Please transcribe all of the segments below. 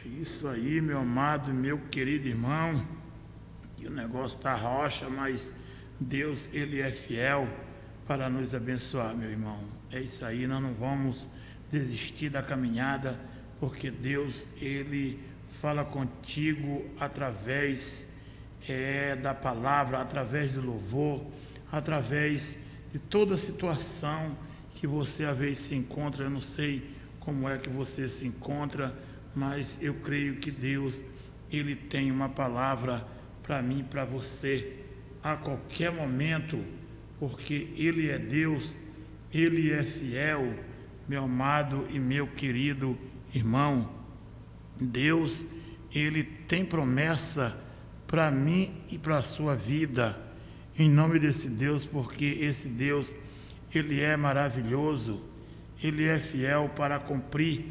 Isso aí, meu amado, meu querido irmão, que o negócio está rocha, mas Deus, Ele é fiel para nos abençoar, meu irmão. É isso aí, nós não vamos desistir da caminhada, porque Deus, Ele fala contigo através da palavra, através do louvor, através de toda situação que você às vezes se encontra. Eu não sei como é que você se encontra, mas eu creio que Deus, Ele tem uma palavra para mim e para você a qualquer momento, porque Ele é Deus, Ele é fiel, meu amado e meu querido irmão. Deus, Ele tem promessa para mim e para a sua vida, em nome desse Deus, porque esse Deus, Ele é maravilhoso, Ele é fiel para cumprir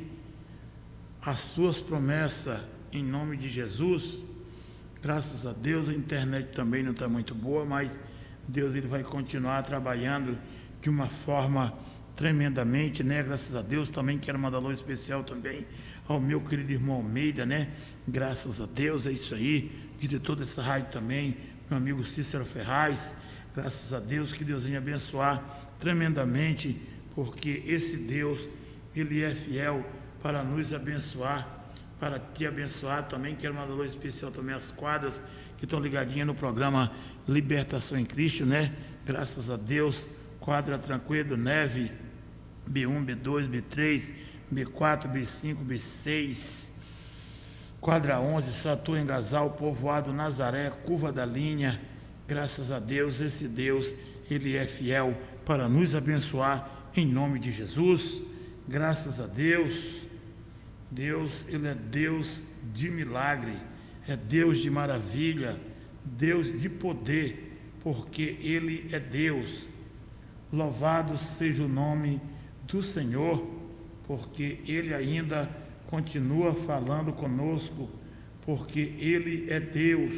as suas promessas, em nome de Jesus. Graças a Deus, a internet também não está muito boa, mas Deus, Ele vai continuar trabalhando de uma forma tremendamente, né? Graças a Deus. Também quero mandar um alô especial também ao meu querido irmão Almeida, né? Graças a Deus, é isso aí, de toda essa rádio também, meu amigo Cícero Ferraz, graças a Deus, que Deus venha abençoar tremendamente, porque esse Deus, Ele é fiel para nos abençoar, para te abençoar. Também quero mandar um alô especial também às quadras que estão ligadinhas no programa Libertação em Cristo, né? Graças a Deus, quadra Tranquilo, Neve, B1, B2, B3, B4, B5, B6, quadra 11, Satu, Engasal, Povoado, Nazaré, Curva da Linha. Graças a Deus, esse Deus, Ele é fiel para nos abençoar, em nome de Jesus. Graças a Deus. Deus, Ele é Deus de milagre, é Deus de maravilha, Deus de poder, porque Ele é Deus. Louvado seja o nome do Senhor, porque Ele ainda continua falando conosco, porque Ele é Deus.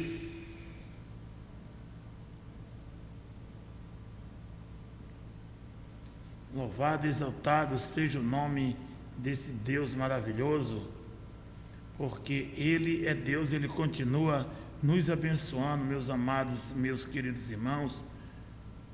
Louvado e exaltado seja o nome desse Deus maravilhoso, porque Ele é Deus, Ele continua nos abençoando, meus amados, meus queridos irmãos.